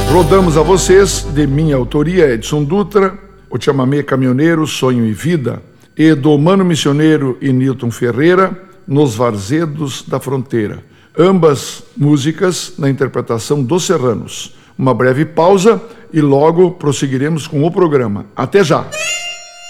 Rodamos a vocês, de minha autoria, Edson Dutra, o chamamé Caminhoneiro, Sonho e Vida, e do Mano Missioneiro e Nilton Ferreira, Nos Varzedos da Fronteira. Ambas músicas na interpretação dos Serranos. Uma breve pausa e logo prosseguiremos com o programa. Até já!